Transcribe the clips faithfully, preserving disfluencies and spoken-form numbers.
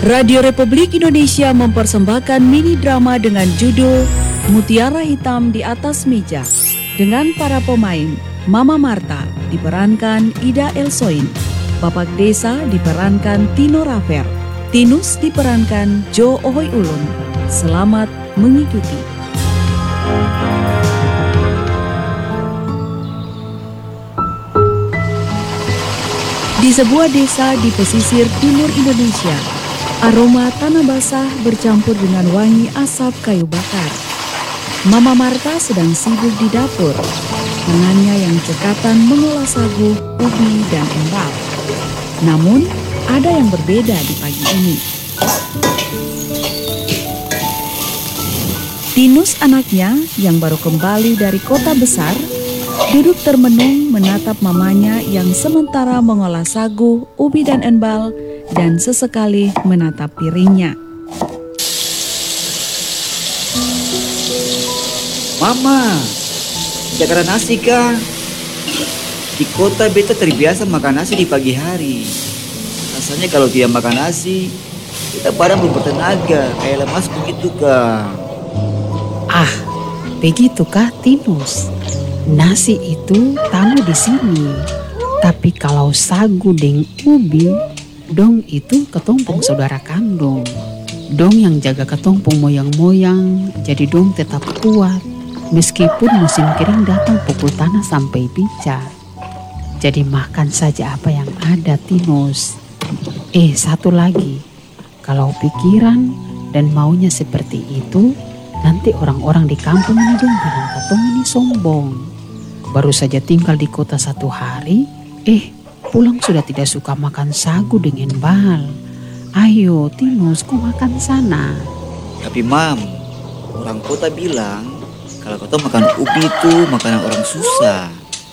Radio Republik Indonesia mempersembahkan mini drama dengan judul Mutiara Hitam di Atas Meja dengan para pemain Mama Marta diperankan Ida Elsoin, Bapak Desa diperankan Tino Rafer, Tinus diperankan Jo Ohoy Ulun. Selamat mengikuti. Di sebuah desa di pesisir timur Indonesia, aroma tanah basah bercampur dengan wangi asap kayu bakar. Mama Marta sedang sibuk di dapur. Tangannya yang cekatan mengolah sagu, ubi, dan embal. Namun, ada yang berbeda di pagi ini. Tinus anaknya yang baru kembali dari kota besar, duduk termenung menatap mamanya yang sementara mengolah sagu, ubi, dan embal, dan sesekali menatap piringnya. Mama, jaga nasi kah? Di kota beta terbiasa makan nasi di pagi hari. Rasanya kalau tidak makan nasi, kita badan belum bertenaga, kayak lemas begitu kah? Ah, begitukah Tinus? Nasi itu tamu di sini. Tapi kalau sagu deng ubi, dong itu ketompong saudara kandung. Dong yang jaga ketompong moyang-moyang, jadi dong tetap kuat. Meskipun musim kering datang pukul tanah sampai pica. Jadi makan saja apa yang ada Tinus. Eh satu lagi, kalau pikiran dan maunya seperti itu, nanti orang-orang di kampung ini dong bilang katong ini sombong. Baru saja tinggal di kota satu hari, eh pulang sudah tidak suka makan sagu dengan bal. Ayo Tinus, kau makan sana. Tapi mam, orang kota bilang kalau kau makan ubi itu makanan orang susah.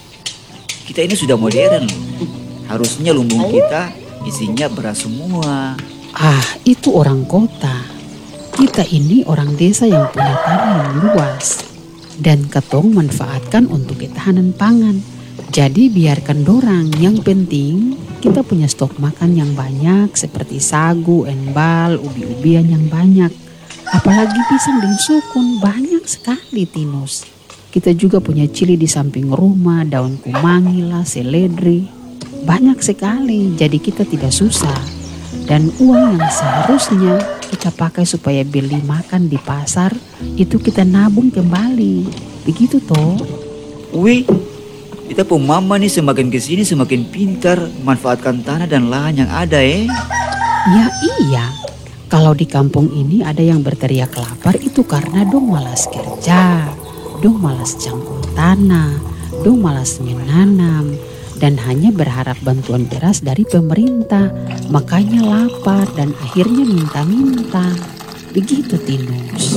Kita ini sudah modern loh. Harusnya lumbung kita isinya beras semua. Ah, itu orang kota. Kita ini orang desa yang punya tanah yang luas. Dan ketong manfaatkan untuk ketahanan pangan. Jadi biarkan dorang, yang penting kita punya stok makan yang banyak seperti sagu, embal, ubi-ubian yang banyak. Apalagi pisang dan sukun banyak sekali Tinus. Kita juga punya cili di samping rumah, daun kumangi lah, seledri. Banyak sekali, jadi kita tidak susah. Dan uang yang seharusnya kita pakai supaya beli makan di pasar, itu kita nabung kembali. Begitu toh? Wih, kita pun mama nih semakin kesini semakin pintar memanfaatkan tanah dan lahan yang ada eh. Ya iya, kalau di kampung ini ada yang berteriak lapar itu karena dong malas kerja, dong malas cangkul tanah, dong malas menanam, dan hanya berharap bantuan beras dari pemerintah. Makanya lapar dan akhirnya minta-minta. Begitu Tinus.